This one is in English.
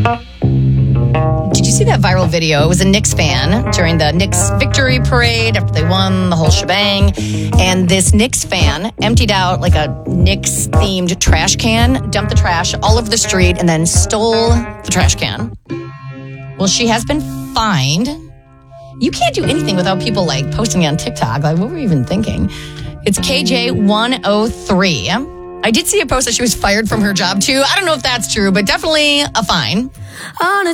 Did you see that viral video? It was a Knicks fan during the Knicks victory parade after they won the whole shebang. And this Knicks fan emptied out like a Knicks-themed trash can, dumped the trash all over the street, and then stole the trash can. Well, she has been fined. You can't do anything without people like posting it on TikTok. Like, what were we even thinking? It's KJ103. I did see a post that she was fired from her job too. I don't know if that's true, but definitely a fine.